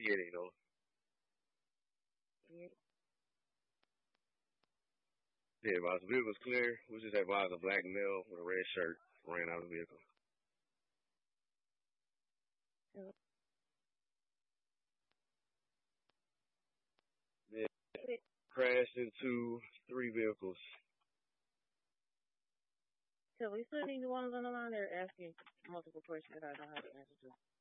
Yeah. Yeah. Yeah, while the vehicle was clear, we just advised a black male with a red shirt ran out of the vehicle. So, Yeah, wait, crashed into three vehicles. so we still need the ones on the line. They're asking multiple questions. I don't have to answer to.